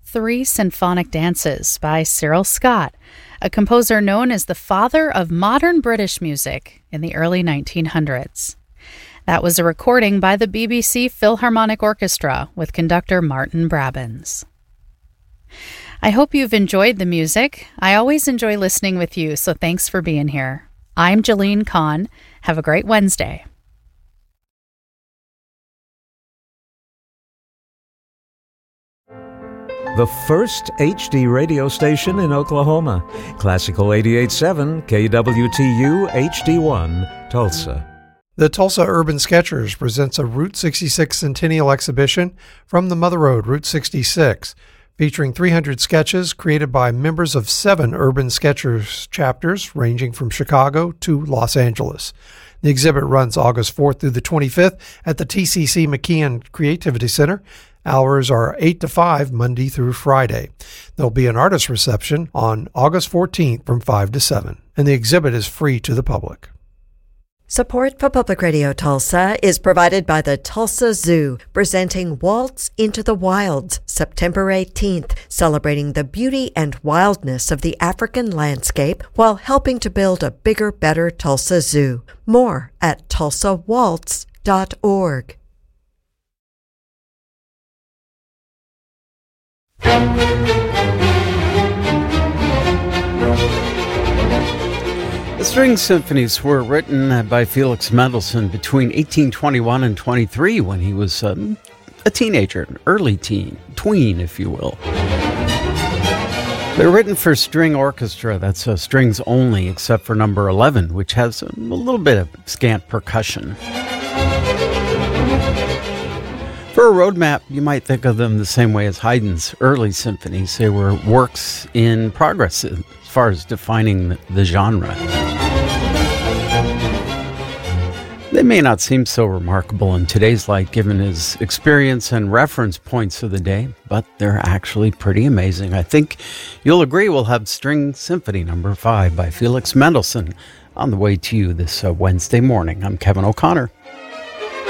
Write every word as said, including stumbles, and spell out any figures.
Three Symphonic Dances by Cyril Scott, a composer known as the father of modern British music in the early nineteen hundreds. That was a recording by the B B C Philharmonic Orchestra with conductor Martin Brabbins. I hope you've enjoyed the music. I always enjoy listening with you, so thanks for being here. I'm Jalene Kahn. Have a great Wednesday. The first H D radio station in Oklahoma. Classical eighty-eight point seven K W T U H D one, Tulsa. The Tulsa Urban Sketchers presents a Route sixty-six Centennial exhibition from the Mother Road, Route sixty-six, featuring three hundred sketches created by members of seven Urban Sketchers chapters ranging from Chicago to Los Angeles. The exhibit runs August fourth through the twenty-fifth at the T C C McKeon Creativity Center. Hours are eight to five, Monday through Friday. There'll be an artist reception on August fourteenth from five to seven, and the exhibit is free to the public. Support for Public Radio Tulsa is provided by the Tulsa Zoo, presenting Waltz into the Wilds, September eighteenth, celebrating the beauty and wildness of the African landscape while helping to build a bigger, better Tulsa Zoo. More at tulsa waltz dot org. The string symphonies were written by Felix Mendelssohn between eighteen twenty-one and twenty-three, when he was um, a teenager, an early teen, tween, if you will. They're written for string orchestra, that's uh, strings only, except for number eleven, which has a, a little bit of scant percussion. For a roadmap, you might think of them the same way as Haydn's early symphonies. They were works in progress as far as defining the, the genre. They may not seem so remarkable in today's light given his experience and reference points of the day, but they're actually pretty amazing. I think you'll agree we'll have String Symphony number five by Felix Mendelssohn on the way to you this uh, Wednesday morning. I'm Kevin O'Connor.